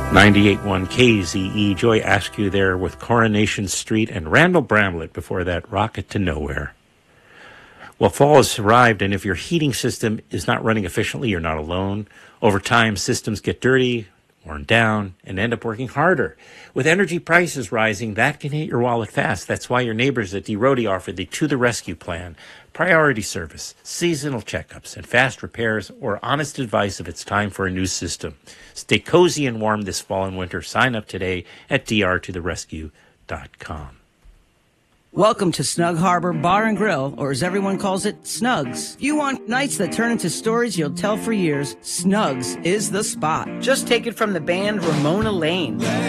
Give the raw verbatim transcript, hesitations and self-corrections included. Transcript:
ninety-eight point one K Z E, Joy Askew there with Coronation Street and Randall Bramlett before that, Rocket to Nowhere. Well, fall has arrived, and if your heating system is not running efficiently, you're not alone. Over time, systems get dirty, worn down, and end up working harder. With energy prices rising, that can hit your wallet fast. That's why your neighbors at D-Rody offer the To the Rescue plan, priority service, seasonal checkups, and fast repairs, or honest advice if it's time for a new system. Stay cozy and warm this fall and winter. Sign up today at d r to the rescue dot com. Welcome to Snug Harbor Bar and Grill, or as everyone calls it, Snugs. If you want nights that turn into stories you'll tell for years, Snugs is the spot. Just take it from the band Ramona Lane.